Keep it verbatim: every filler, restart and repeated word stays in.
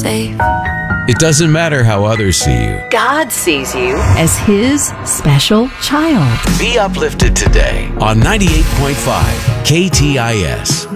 safe. It doesn't matter how others see you. God sees you as His special child. Be uplifted today on ninety-eight point five K T I S.